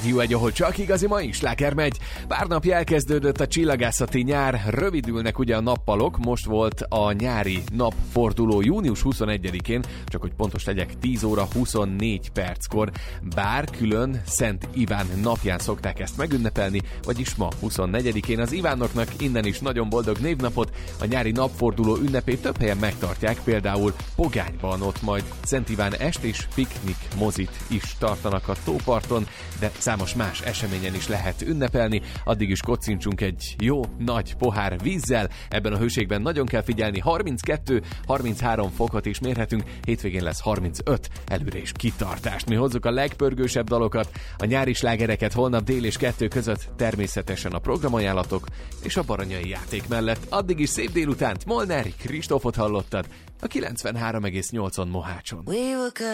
Rádió 1, ahol csak igazi mai sláger megy. Pár napja elkezdődött a csillagászati nyár, rövidülnek ugye a nappalok, most volt a nyári napforduló június 21-én, csak hogy pontos legyek, 10 óra 24 perckor, bár külön Szent Iván napján szokták ezt megünnepelni, vagyis ma 24-én az Ivánoknak innen is nagyon boldog névnapot, a nyári napforduló ünnepét több helyen megtartják, például Pogányban, ott majd Szent Iván est és piknik mozit is tartanak a tóparton, de számos más eseményen is lehet ünnepelni, addig is kocincsunk egy jó nagy pohár vízzel, ebben a hőségben nagyon kell figyelni, 32-33 fokot is mérhetünk, hétvégén lesz 35, előre is kitartást. Mi hozzuk a legpörgősebb dalokat, a nyári slágereket holnap dél és 2 között, természetesen a programajánlatok és a baranyai játék mellett. Addig is szép délutánt, Molnár Kristófot hallottad a 93,8-on Mohácson.